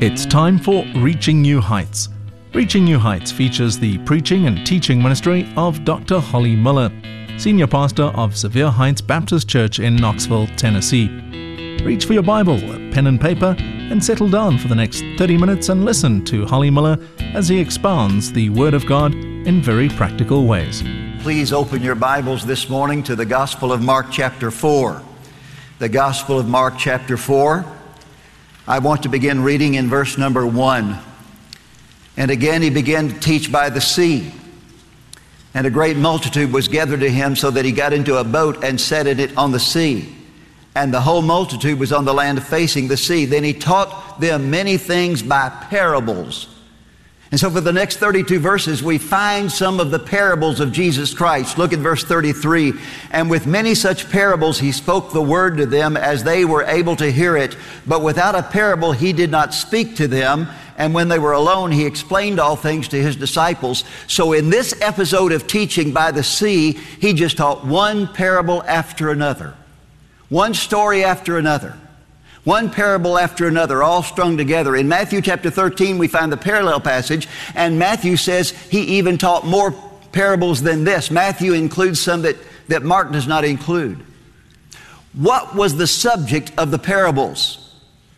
It's time for Reaching New Heights. Reaching New Heights features the preaching and teaching ministry of Dr. Holly Miller, Senior Pastor of Sevier Heights Baptist Church in Knoxville, Tennessee. Reach for your Bible, a pen and paper, and settle down for the next 30 minutes and listen to Holly Miller as he expounds the Word of God in very practical ways. Please open your Bibles this morning to the Gospel of Mark chapter 4. The Gospel of Mark chapter 4. I want to begin reading in verse number 1. And again he began to teach by the sea. And a great multitude was gathered to him, so that he got into a boat and set in it on the sea. And the whole multitude was on the land facing the sea. Then he taught them many things by parables. And so for the next 32 verses, we find some of the parables of Jesus Christ. Look at verse 33. And with many such parables he spoke the word to them as they were able to hear it. But without a parable he did not speak to them. And when they were alone, he explained all things to his disciples. So in this episode of teaching by the sea, he just taught one parable after another. One story after another. One parable after another, all strung together. In Matthew chapter 13, we find the parallel passage, and Matthew says he even taught more parables than this. Matthew includes some that Mark does not include. What was the subject of the parables?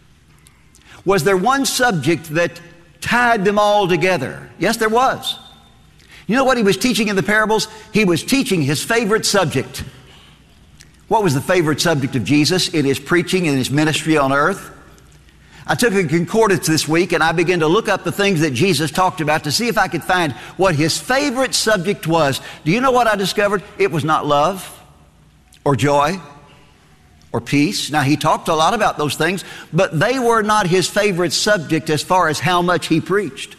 Was there one subject that tied them all together? Yes, there was. You know what he was teaching in the parables? He was teaching his favorite subject. What was the favorite subject of Jesus in his preaching and his ministry on earth? I took a concordance this week and I began to look up the things that Jesus talked about to see if I could find what his favorite subject was. Do you know what I discovered? It was not love or joy or peace. Now, he talked a lot about those things, but they were not his favorite subject as far as how much he preached.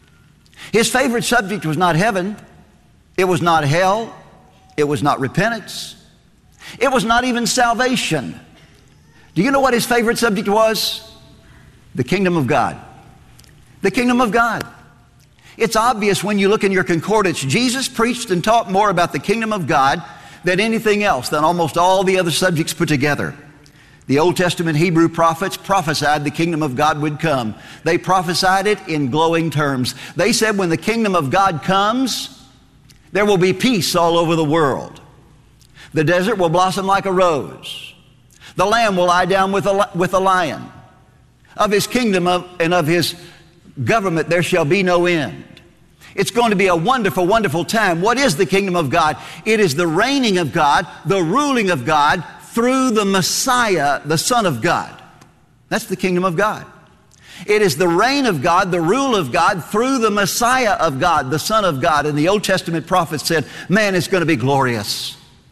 His favorite subject was not heaven. It was not hell. It was not repentance. It was not even salvation. Do you know what his favorite subject was? The kingdom of God. The kingdom of God. It's obvious when you look in your concordance, Jesus preached and taught more about the kingdom of God than anything else, than almost all the other subjects put together. The Old Testament Hebrew prophets prophesied the kingdom of God would come. They prophesied it in glowing terms. They said when the kingdom of God comes, there will be peace all over the world. The desert will blossom like a rose. The lamb will lie down with a lion. Of his kingdom and of his government there shall be no end. It's going to be a wonderful, wonderful time. What is the kingdom of God? It is the reigning of God, the ruling of God through the Messiah, the Son of God. That's the kingdom of God. It is the reign of God, the rule of God through the Messiah of God, the Son of God. And the Old Testament prophets said, man, it's going to be glorious.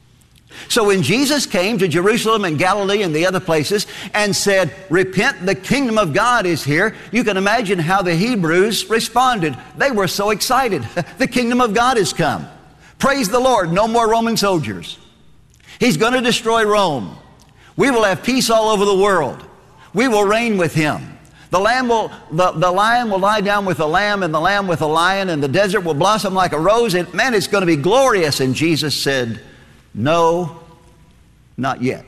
So when Jesus came to Jerusalem and Galilee and the other places and said, repent, the kingdom of God is here, you can imagine how the Hebrews responded. They were so excited. The kingdom of God has come. Praise the Lord, no more Roman soldiers. He's going to destroy Rome. We will have peace all over the world. We will reign with him. The lion will lie down with the lamb, and the lamb with the lion, and the desert will blossom like a rose. And man, it's going to be glorious. And Jesus said, no, not yet.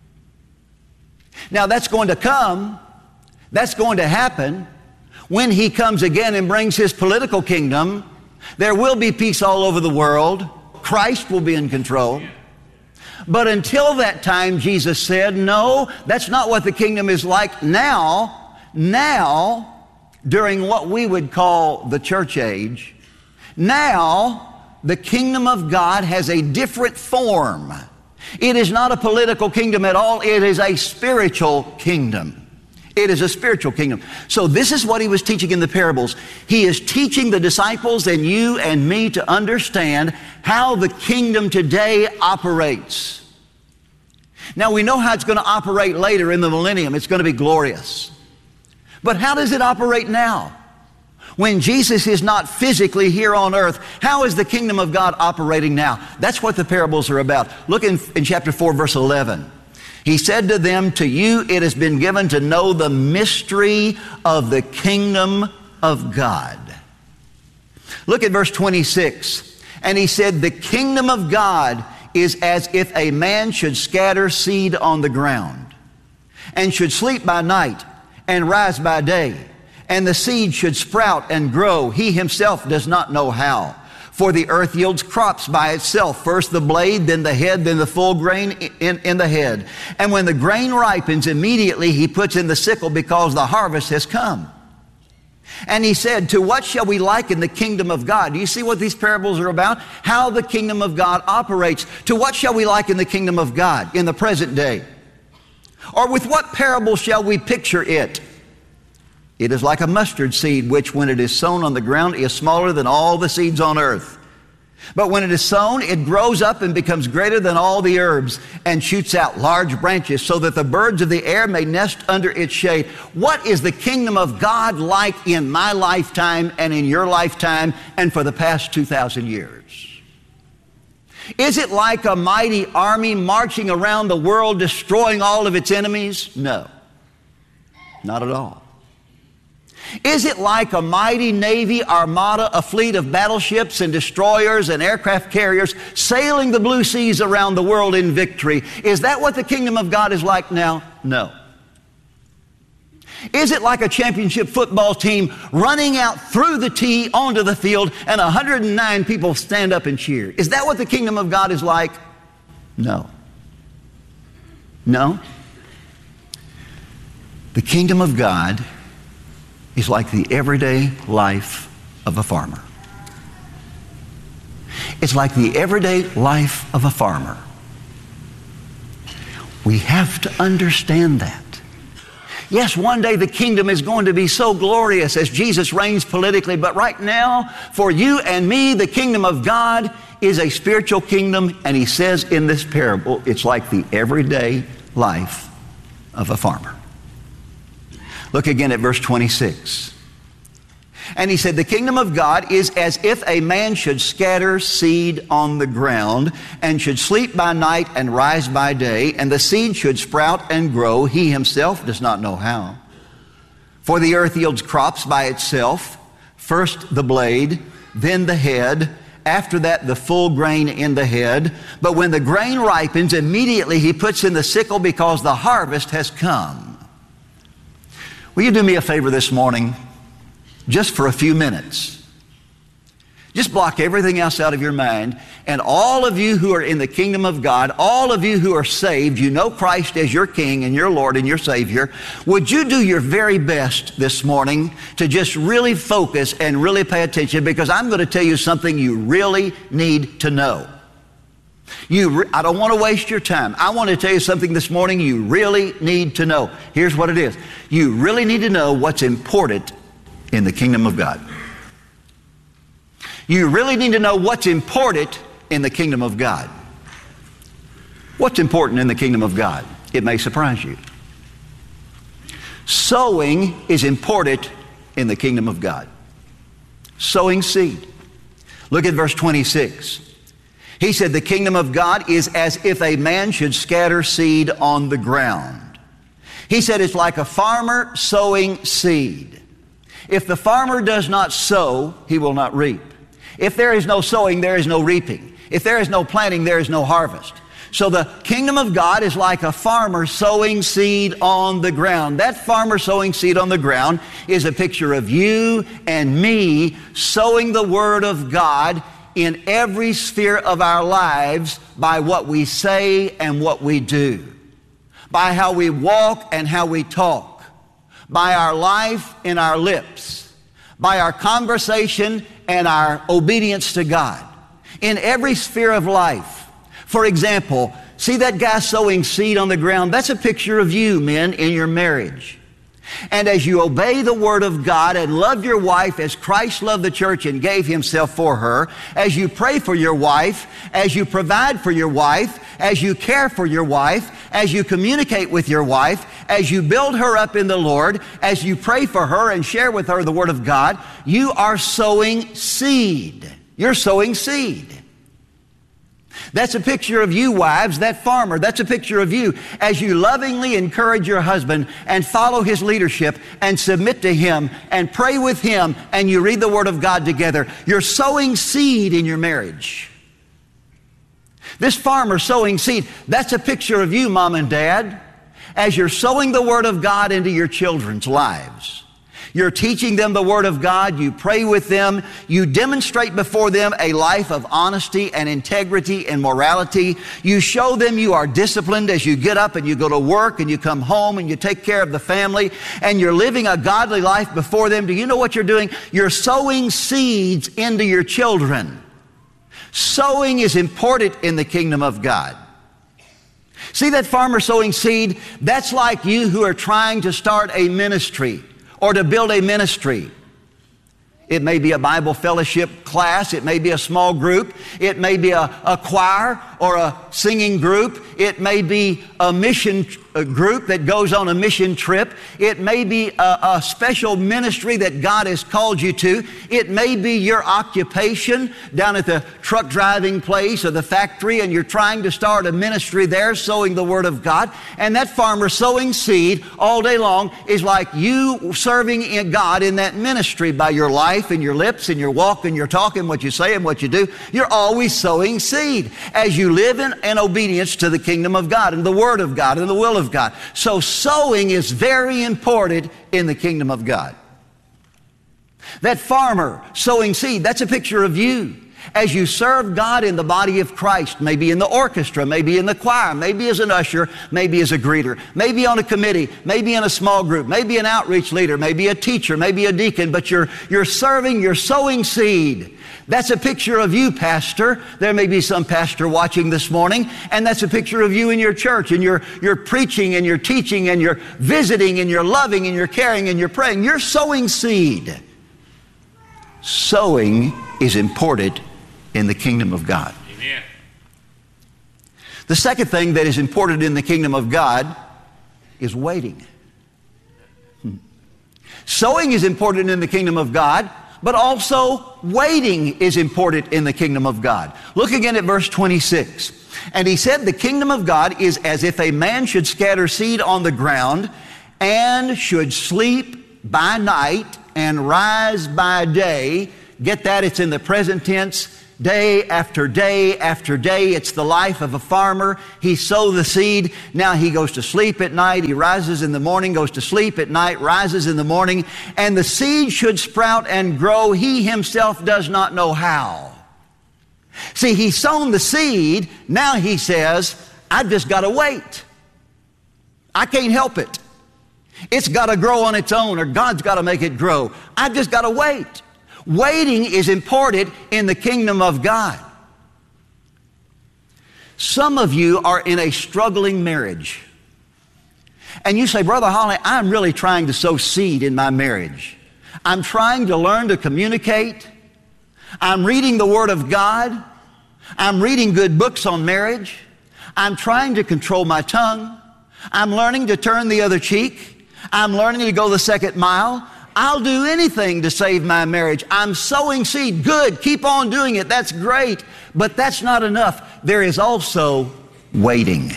Now that's going to come, that's going to happen when he comes again and brings his political kingdom. There will be peace all over the world. Christ will be in control. But until that time, Jesus said, no, that's not what the kingdom is like now. Now, during what we would call the church age, now the kingdom of God has a different form. It is not a political kingdom at all. It is a spiritual kingdom. It is a spiritual kingdom. So this is what he was teaching in the parables. He is teaching the disciples and you and me to understand how the kingdom today operates. Now we know how it's going to operate later in the millennium. It's going to be glorious. But how does it operate now? When Jesus is not physically here on earth, how is the kingdom of God operating now? That's what the parables are about. Look in chapter 4, verse 11. He said to them, to you it has been given to know the mystery of the kingdom of God. Look at verse 26. And he said, the kingdom of God is as if a man should scatter seed on the ground, and should sleep by night and rise by day, and the seed should sprout and grow. He himself does not know how. For the earth yields crops by itself, first the blade, then the head, then the full grain in the head. And when the grain ripens, immediately he puts in the sickle, because the harvest has come. And he said, to what shall we liken the kingdom of God? Do you see what these parables are about? How the kingdom of God operates. To what shall we liken the kingdom of God in the present day? Or with what parable shall we picture it? It is like a mustard seed, which when it is sown on the ground is smaller than all the seeds on earth. But when it is sown, it grows up and becomes greater than all the herbs, and shoots out large branches, so that the birds of the air may nest under its shade. What is the kingdom of God like in my lifetime and in your lifetime and for the past 2,000 years? Is it like a mighty army marching around the world, destroying all of its enemies? No, not at all. Is it like a mighty navy armada, a fleet of battleships and destroyers and aircraft carriers sailing the blue seas around the world in victory? Is that what the kingdom of God is like now? No. Is it like a championship football team running out through the tee onto the field and 109 people stand up and cheer? Is that what the kingdom of God is like? No. No. The kingdom of God is like the everyday life of a farmer. It's like the everyday life of a farmer. We have to understand that. Yes, one day the kingdom is going to be so glorious as Jesus reigns politically, but right now, for you and me, the kingdom of God is a spiritual kingdom, and he says in this parable, it's like the everyday life of a farmer. Look again at verse 26. And he said, the kingdom of God is as if a man should scatter seed on the ground, and should sleep by night and rise by day, and the seed should sprout and grow. He himself does not know how. For the earth yields crops by itself, first the blade, then the head, after that the full grain in the head. But when the grain ripens, immediately he puts in the sickle, because the harvest has come. Will you do me a favor this morning, just for a few minutes? Just block everything else out of your mind, and all of you who are in the kingdom of God, all of you who are saved, you know Christ as your King and your Lord and your Savior, would you do your very best this morning to just really focus and really pay attention, because I'm going to tell you something you really need to know. I don't want to waste your time. I want to tell you something this morning you really need to know. Here's what it is. You really need to know what's important in the kingdom of God. You really need to know what's important in the kingdom of God. What's important in the kingdom of God? It may surprise you. Sowing is important in the kingdom of God. Sowing seed. Look at verse 26. He said, the kingdom of God is as if a man should scatter seed on the ground. He said it's like a farmer sowing seed. If the farmer does not sow, he will not reap. If there is no sowing, there is no reaping. If there is no planting, there is no harvest. So the kingdom of God is like a farmer sowing seed on the ground. That farmer sowing seed on the ground is a picture of you and me sowing the word of God in every sphere of our lives by what we say and what we do, by how we walk and how we talk, by our life and our lips, by our conversation and our obedience to God, in every sphere of life. For example, see that guy sowing seed on the ground? That's a picture of you, men, in your marriage. And as you obey the word of God and love your wife as Christ loved the church and gave himself for her, as you pray for your wife, as you provide for your wife, as you care for your wife, as you communicate with your wife, as you build her up in the Lord, as you pray for her and share with her the word of God, you are sowing seed. You're sowing seed. That's a picture of you, wives, that farmer. That's a picture of you as you lovingly encourage your husband and follow his leadership and submit to him and pray with him and you read the Word of God together. You're sowing seed in your marriage. This farmer sowing seed, that's a picture of you, mom and dad, as you're sowing the Word of God into your children's lives. You're teaching them the Word of God. You pray with them. You demonstrate before them a life of honesty and integrity and morality. You show them you are disciplined as you get up and you go to work and you come home and you take care of the family and you're living a godly life before them. Do you know what you're doing? You're sowing seeds into your children. Sowing is important in the kingdom of God. See that farmer sowing seed? That's like you who are trying to start a ministry or to build a ministry. It may be a Bible fellowship class. It may be a small group. It may be a choir or a singing group. It may be a mission group that goes on a mission trip. It may be a special ministry that God has called you to. It may be your occupation down at the truck driving place or the factory, and you're trying to start a ministry there, sowing the Word of God. And that farmer sowing seed all day long is like you serving in God in that ministry by your life and your lips and your walk and your talk and what you say and what you do. You're always sowing seed as you live in obedience to the kingdom of God and the Word of God and the will of God. So sowing is very important in the kingdom of God. That farmer sowing seed, that's a picture of you as you serve God in the body of Christ, maybe in the orchestra, maybe in the choir, maybe as an usher, maybe as a greeter, maybe on a committee, maybe in a small group, maybe an outreach leader, maybe a teacher, maybe a deacon, but you're serving, you're sowing seed. That's a picture of you, pastor. There may be some pastor watching this morning, and that's a picture of you in your church, and you're preaching and you're teaching and you're visiting and you're loving and you're caring and you're praying. You're sowing seed. Sowing is important in the kingdom of God. Amen. The second thing that is important in the kingdom of God is waiting. Sowing is important in the kingdom of God, but also waiting is important in the kingdom of God. Look again at verse 26. And he said, the kingdom of God is as if a man should scatter seed on the ground and should sleep by night and rise by day. Get that? It's in the present tense. Day after day after day. It's the life of a farmer. He sowed the seed. Now he goes to sleep at night. He rises in the morning, goes to sleep at night, rises in the morning. And the seed should sprout and grow. He himself does not know how. See, he's sown the seed. Now he says, I've just got to wait. I can't help it. It's got to grow on its own, or God's got to make it grow. I've just got to wait. Waiting is important in the kingdom of God. Some of you are in a struggling marriage. And you say, Brother Holly, I'm really trying to sow seed in my marriage. I'm trying to learn to communicate. I'm reading the Word of God. I'm reading good books on marriage. I'm trying to control my tongue. I'm learning to turn the other cheek. I'm learning to go the second mile. I'll do anything to save my marriage. I'm sowing seed. Good. Keep on doing it. That's great. But that's not enough. There is also waiting.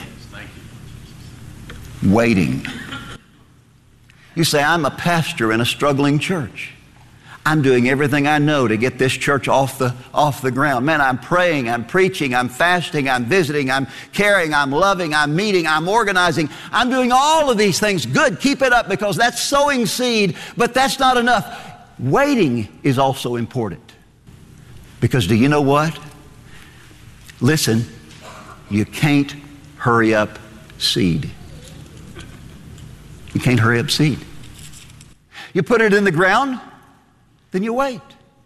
Waiting. You say, I'm a pastor in a struggling church. I'm doing everything I know to get this church off the ground. Man, I'm praying, I'm preaching, I'm fasting, I'm visiting, I'm caring, I'm loving, I'm meeting, I'm organizing. I'm doing all of these things. Good, keep it up, because that's sowing seed, but that's not enough. Waiting is also important. Because do you know what? Listen, you can't hurry up seed. You can't hurry up seed. You put it in the ground, then you wait.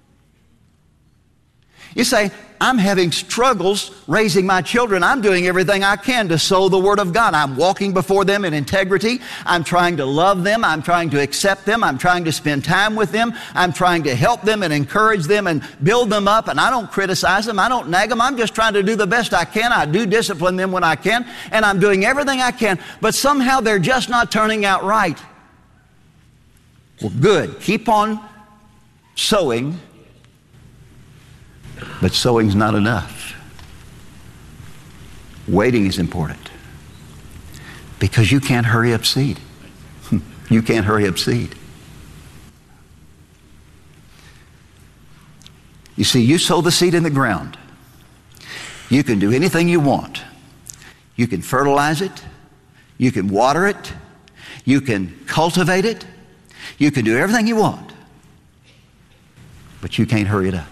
You say, I'm having struggles raising my children. I'm doing everything I can to sow the Word of God. I'm walking before them in integrity. I'm trying to love them. I'm trying to accept them. I'm trying to spend time with them. I'm trying to help them and encourage them and build them up. And I don't criticize them. I don't nag them. I'm just trying to do the best I can. I do discipline them when I can. And I'm doing everything I can. But somehow they're just not turning out right. Well, good. Keep on sowing, but sowing's not enough. Waiting is important, because you can't hurry up seed. You can't hurry up seed. You see, you sow the seed in the ground. You can do anything you want. You can fertilize it. You can water it. You can cultivate it. You can do everything you want, but you can't hurry it up.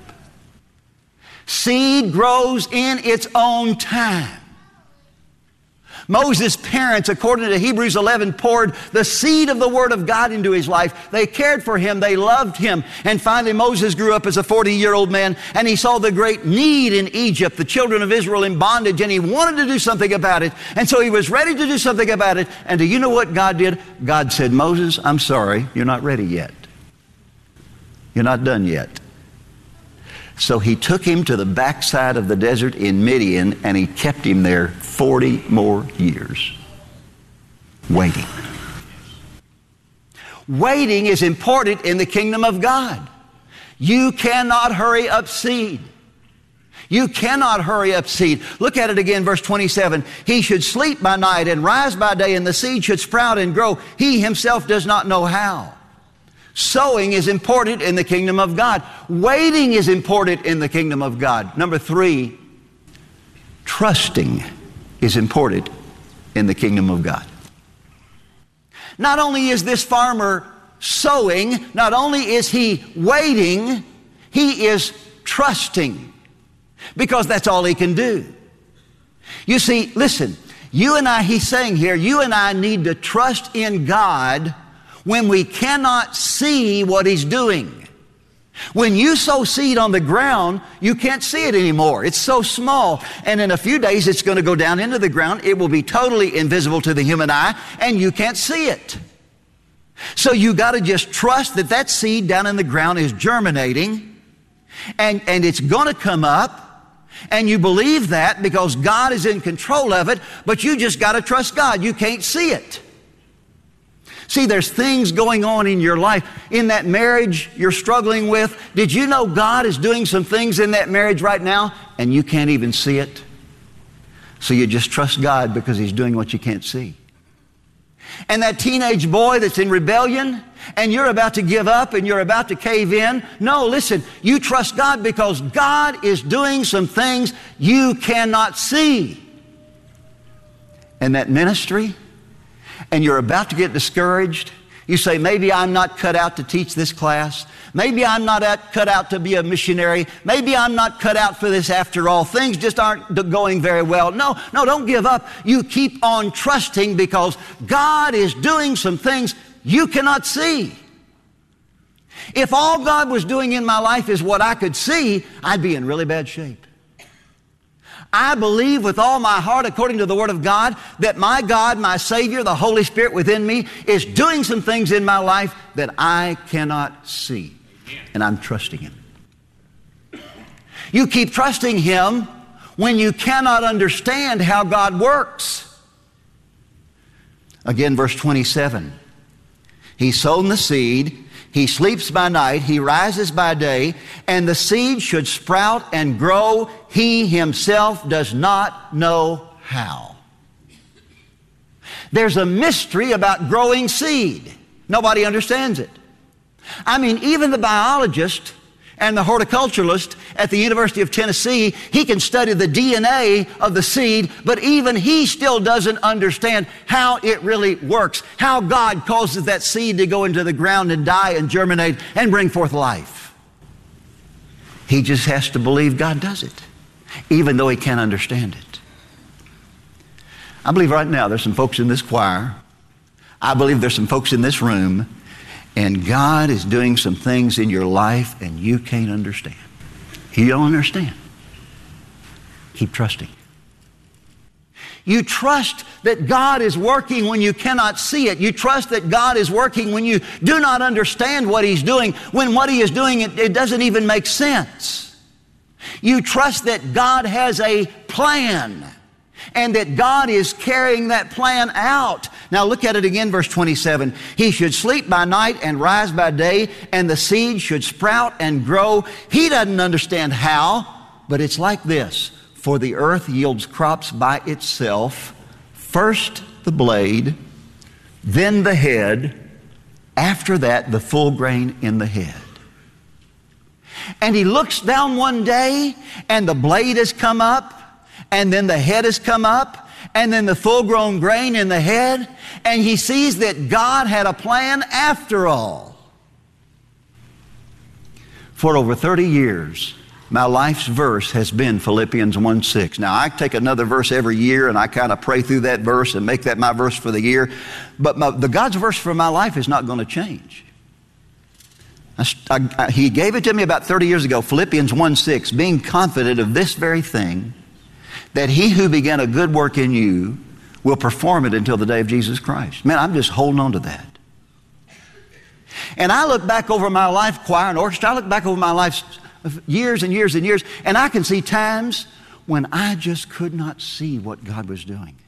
Seed grows in its own time. Moses' parents, according to Hebrews 11, poured the seed of the Word of God into his life. They cared for him. They loved him. And finally, Moses grew up as a 40-year-old man, and he saw the great need in Egypt, the children of Israel in bondage, and he wanted to do something about it. And so he was ready to do something about it. And do you know what God did? God said, Moses, I'm sorry, you're not ready yet. You're not done yet. So he took him to the backside of the desert in Midian, and he kept him there 40 more years, waiting. Waiting is important in the kingdom of God. You cannot hurry up seed. You cannot hurry up seed. Look at it again, verse 27. He should sleep by night and rise by day, and the seed should sprout and grow. He himself does not know how. Sowing is important in the kingdom of God. Waiting is important in the kingdom of God. Number 3, trusting is important in the kingdom of God. Not only is this farmer sowing, not only is he waiting, he is trusting, because that's all he can do. You see, listen, you and I, he's saying here, you and I need to trust in God when we cannot see what he's doing. When you sow seed on the ground, you can't see it anymore. It's so small. And in a few days, it's going to go down into the ground. It will be totally invisible to the human eye, and you can't see it. So you got to just trust that that seed down in the ground is germinating, and it's going to come up, and you believe that because God is in control of it, but you just got to trust God. You can't see it. See, there's things going on in your life. In that marriage you're struggling with, did you know God is doing some things in that marriage right now and you can't even see it? So you just trust God because he's doing what you can't see. And that teenage boy that's in rebellion and you're about to give up and you're about to cave in, no, listen, you trust God because God is doing some things you cannot see. And that ministry, and you're about to get discouraged, you say, maybe I'm not cut out to teach this class. Maybe I'm not cut out to be a missionary. Maybe I'm not cut out for this after all. Things just aren't going very well. No, don't give up. You keep on trusting because God is doing some things you cannot see. If all God was doing in my life is what I could see, I'd be in really bad shape. I believe with all my heart, according to the Word of God, that my God, my Savior, the Holy Spirit within me, is doing some things in my life that I cannot see. And I'm trusting Him. You keep trusting Him when you cannot understand how God works. Again, verse 27. He's sown the seed. He sleeps by night, he rises by day, and the seed should sprout and grow. He himself does not know how. There's a mystery about growing seed. Nobody understands it. I mean, even the biologist and the horticulturalist at the University of Tennessee, he can study the DNA of the seed, but even he still doesn't understand how it really works, how God causes that seed to go into the ground and die and germinate and bring forth life. He just has to believe God does it, even though he can't understand it. I believe right now there's some folks in this choir, I believe there's some folks in this room, and God is doing some things in your life and you can't understand. You don't understand. Keep trusting. You trust that God is working when you cannot see it. You trust that God is working when you do not understand what He's doing, when what He is doing, it doesn't even make sense. You trust that God has a plan and that God is carrying that plan out. Now look at it again, verse 27. He should sleep by night and rise by day, and the seed should sprout and grow. He doesn't understand how, but it's like this. For the earth yields crops by itself, first the blade, then the head, after that the full grain in the head. And he looks down one day, and the blade has come up, and then the head has come up, and then the full-grown grain in the head, and he sees that God had a plan after all. For over 30 years, my life's verse has been Philippians 1:6. Now, I take another verse every year, and I kind of pray through that verse and make that my verse for the year. But the God's verse for my life is not going to change. He gave it to me about 30 years ago, Philippians 1:6, being confident of this very thing, that he who began a good work in you will perform it until the day of Jesus Christ. Man, I'm just holding on to that. And I look back over my life, choir and orchestra, I look back over my life years and years and years, and I can see times when I just could not see what God was doing.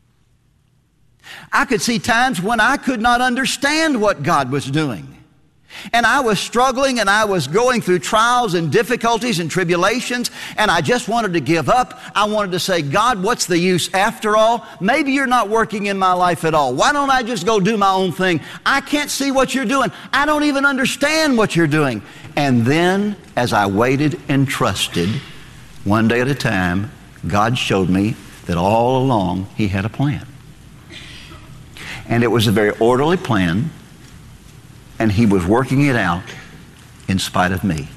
I could see times when I could not understand what God was doing. And I was struggling, and I was going through trials and difficulties and tribulations, and I just wanted to give up. I wanted to say, God, what's the use after all? Maybe you're not working in my life at all. Why don't I just go do my own thing? I can't see what you're doing. I don't even understand what you're doing. And then, as I waited and trusted, one day at a time, God showed me that all along He had a plan. And it was a very orderly plan, and He was working it out in spite of me.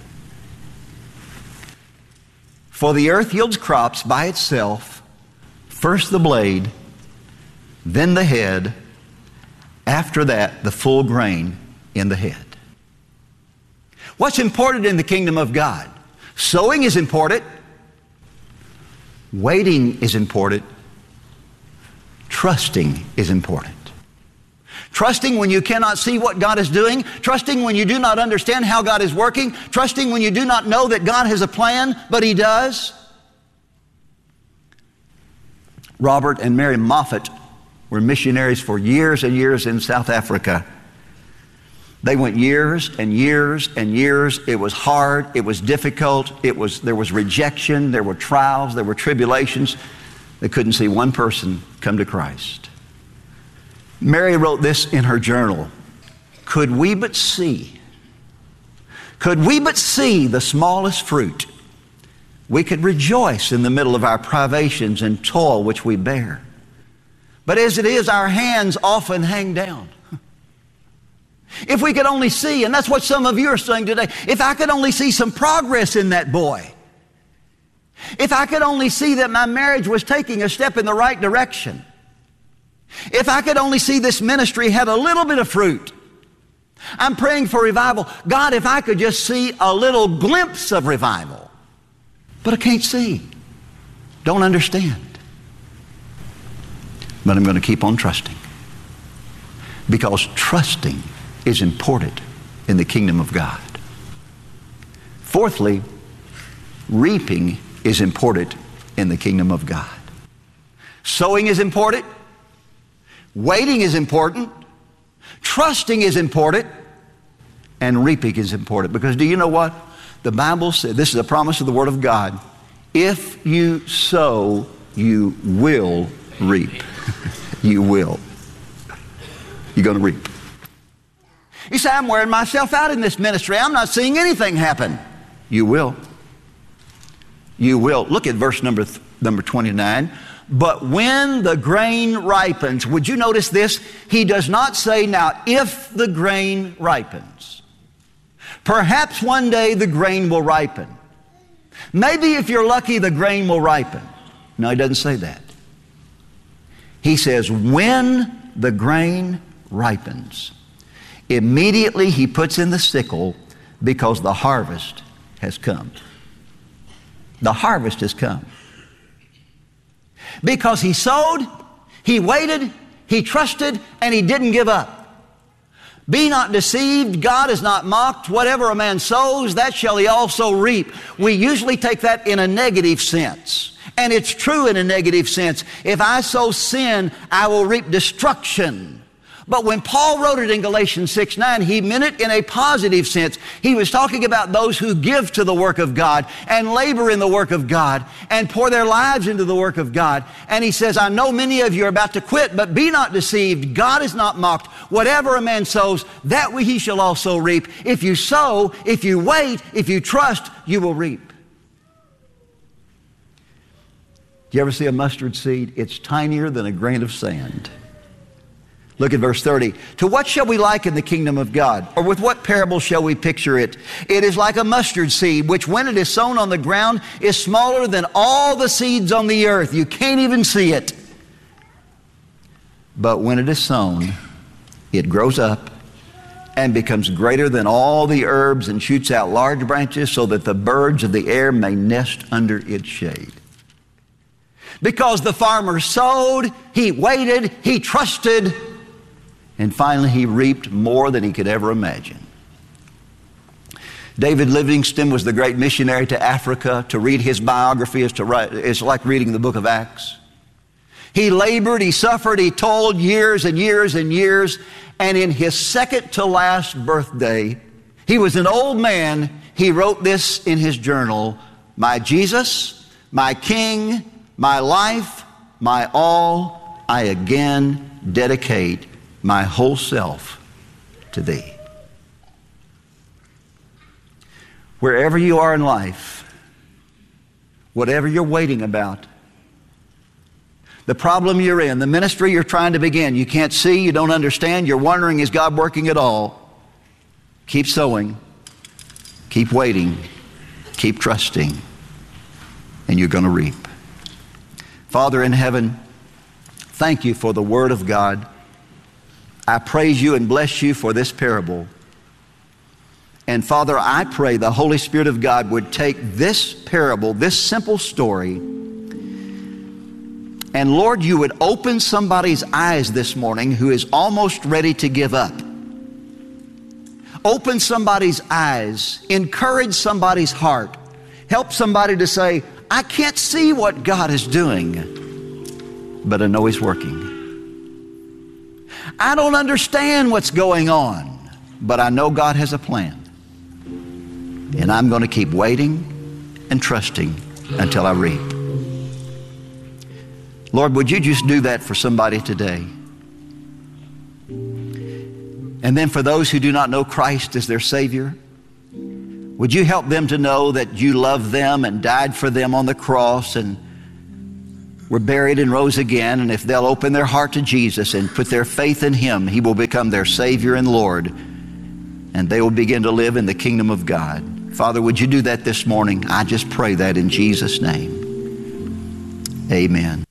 For the earth yields crops by itself, first the blade, then the head, after that the full grain in the head. What's important in the kingdom of God? Sowing is important. Waiting is important. Trusting is important. Trusting when you cannot see what God is doing. Trusting when you do not understand how God is working. Trusting when you do not know that God has a plan, but He does. Robert and Mary Moffat were missionaries for years and years in South Africa. They went years and years and years. It was hard. It was difficult. There was rejection. There were trials. There were tribulations. They couldn't see one person come to Christ. Mary wrote this in her journal. Could we but see the smallest fruit, we could rejoice in the middle of our privations and toil which we bear. But as it is, our hands often hang down. If we could only see, and that's what some of you are saying today, if I could only see some progress in that boy, if I could only see that my marriage was taking a step in the right direction, if I could only see this ministry had a little bit of fruit. I'm praying for revival. God, if I could just see a little glimpse of revival. But I can't see. Don't understand. But I'm going to keep on trusting. Because trusting is important in the kingdom of God. Fourthly, reaping is important in the kingdom of God. Sowing is important. Waiting is important. Trusting is important. And reaping is important. Because do you know what? The Bible said, this is a promise of the Word of God, if you sow, you will reap. You will. You're going to reap. You say, I'm wearing myself out in this ministry. I'm not seeing anything happen. You will. You will. Look at verse number 29. But when the grain ripens, would you notice this? He does not say, now, if the grain ripens. Perhaps one day the grain will ripen. Maybe if you're lucky, the grain will ripen. No, he doesn't say that. He says, when the grain ripens, immediately he puts in the sickle because the harvest has come. The harvest has come. Because he sowed, he waited, he trusted, and he didn't give up. Be not deceived, God is not mocked. Whatever a man sows, that shall he also reap. We usually take that in a negative sense. And it's true in a negative sense. If I sow sin, I will reap destruction. But when Paul wrote it in Galatians 6:9, he meant it in a positive sense. He was talking about those who give to the work of God and labor in the work of God and pour their lives into the work of God. And he says, I know many of you are about to quit, but be not deceived. God is not mocked. Whatever a man sows, that he shall also reap. If you sow, if you wait, if you trust, you will reap. Do you ever see a mustard seed? It's tinier than a grain of sand. Look at verse 30. To what shall we liken the kingdom of God? Or with what parable shall we picture it? It is like a mustard seed, which when it is sown on the ground is smaller than all the seeds on the earth. You can't even see it. But when it is sown, it grows up and becomes greater than all the herbs and shoots out large branches so that the birds of the air may nest under its shade. Because the farmer sowed, he waited, he trusted, and finally he reaped more than he could ever imagine. David Livingstone was the great missionary to Africa. To read his biography is like reading the book of Acts. He labored, he suffered, he toiled years and years and years, and in his second to last birthday, he was an old man, he wrote this in his journal: "My Jesus, my King, my life, my all, I again dedicate my whole self to Thee." Wherever you are in life, whatever you're waiting about, the problem you're in, the ministry you're trying to begin, you can't see, you don't understand, you're wondering, is God working at all? Keep sowing, keep waiting, keep trusting, and you're going to reap. Father in heaven, thank you for the Word of God. I praise you and bless you for this parable. And Father, I pray the Holy Spirit of God would take this parable, this simple story, and Lord, you would open somebody's eyes this morning who is almost ready to give up. Open somebody's eyes, encourage somebody's heart, help somebody to say, I can't see what God is doing, but I know He's working. I don't understand what's going on, but I know God has a plan. And I'm going to keep waiting and trusting until I reap. Lord, would you just do that for somebody today? And then for those who do not know Christ as their Savior, would you help them to know that you love them and died for them on the cross and were buried and rose again, and if they'll open their heart to Jesus and put their faith in Him, He will become their Savior and Lord, and they will begin to live in the kingdom of God. Father, would you do that this morning? I just pray that in Jesus' name. Amen.